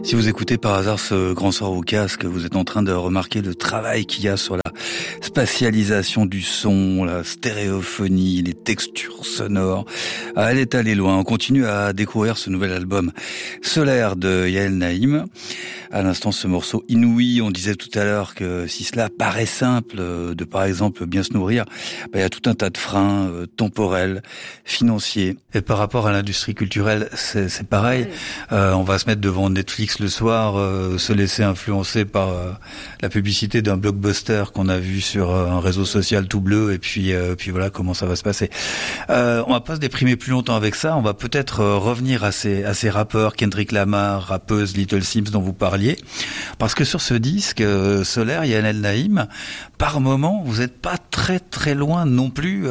Si vous écoutez par hasard ce grand soir au casque, vous êtes en train de remarquer le travail qu'il y a sur la spatialisation du son, la stéréophonie, les textures sonores. Elle est allée loin. On continue à découvrir ce nouvel album Solaire de Yael Naïm. À l'instant, ce morceau Inouï, on disait tout à l'heure que si cela paraît simple, de par exemple bien se nourrir, il y a tout un tas de freins temporels, financiers. Et par rapport à l'industrie culturelle, c'est pareil. On va se mettre devant Netflix le soir, se laisser influencer par la publicité d'un blockbuster qu'on a vu sur un réseau social tout bleu, et puis voilà comment ça va se passer. On va pas se déprimer plus longtemps avec ça. On va peut-être revenir à ces rappeurs, Kendrick Lamar, rappeuse Little Sims dont vous parliez. Parce que sur ce disque Solaire, Yael Naïm, par moment, vous n'êtes pas très très loin non plus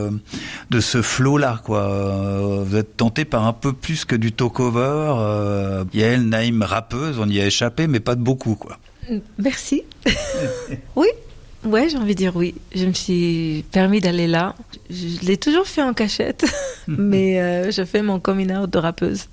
de ce flow-là, quoi. Vous êtes tenté par un peu plus que du talk-over. Yael Naïm, rappeuse, on y a échappé, mais pas de beaucoup, quoi. Merci. Oui. Ouais, j'ai envie de dire oui. Je me suis permis d'aller là. Je l'ai toujours fait en cachette, mais je fais mon coming out de rappeuse.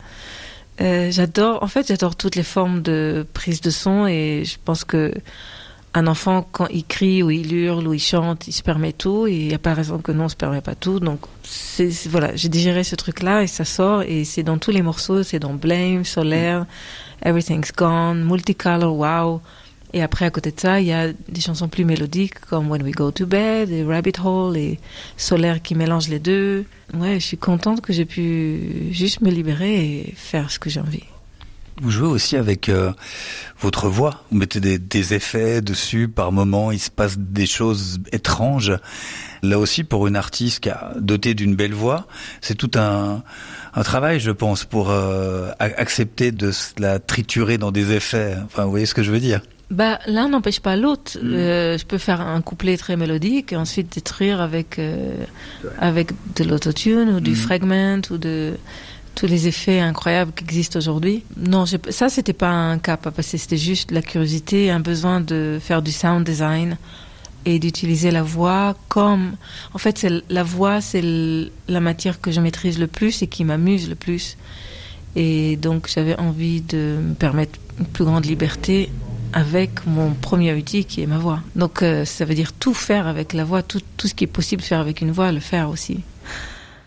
J'adore toutes les formes de prise de son, et je pense que un enfant, quand il crie ou il hurle ou il chante, il se permet tout, et il n'y a pas raison que non, on se permet pas tout. Donc voilà, j'ai digéré ce truc-là et ça sort, et c'est dans tous les morceaux, c'est dans Blame, Solaire, Everything's Gone, Multicolor, Wow. Et après, à côté de ça, il y a des chansons plus mélodiques comme When We Go to Bed, et Rabbit Hole, et Solaire qui mélange les deux. Ouais, je suis contente que j'ai pu juste me libérer et faire ce que j'ai envie. Vous jouez aussi avec votre voix. Vous mettez des effets dessus. Par moments, il se passe des choses étranges. Là aussi, pour une artiste qui a doté d'une belle voix, c'est tout un travail, je pense, pour accepter de la triturer dans des effets. Enfin, vous voyez ce que je veux dire? L'un n'empêche pas l'autre. Je peux faire un couplet très mélodique et ensuite détruire avec de l'autotune ou du fragment ou de tous les effets incroyables qui existent aujourd'hui. Non, ça c'était pas un cas, parce que c'était juste la curiosité, un besoin de faire du sound design et d'utiliser la voix comme... En fait, la voix, c'est la matière que je maîtrise le plus et qui m'amuse le plus. Et donc, j'avais envie de me permettre une plus grande liberté avec mon premier outil qui est ma voix. Donc ça veut dire tout faire avec la voix, tout ce qui est possible de faire avec une voix, le faire aussi.